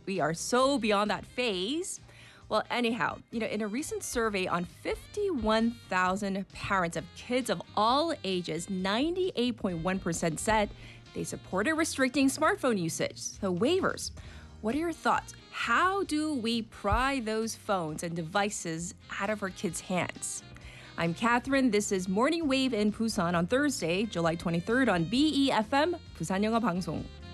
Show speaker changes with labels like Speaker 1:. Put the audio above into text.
Speaker 1: we are so beyond that phase. Well, anyhow, in a recent survey on 51,000 parents of kids of all ages, 98.1% said they supported restricting smartphone usage. So waivers. What are your thoughts? How do we pry those phones and devices out of our kids' hands? I'm Catherine. This is Morning Wave in Busan on Thursday, July 23rd on BEFM, Busan 영어 방송.